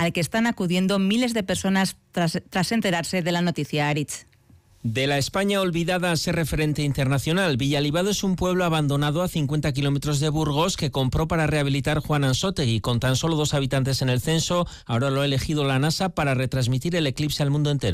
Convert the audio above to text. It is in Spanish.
al que están acudiendo miles de personas tras enterarse de la noticia. Aritz. De la España olvidada a ser referente internacional, Villalibado es un pueblo abandonado a 50 kilómetros de Burgos que compró para rehabilitar Juan Ansótegui. Con tan solo 2 habitantes en el censo, ahora lo ha elegido la NASA para retransmitir el eclipse al mundo entero.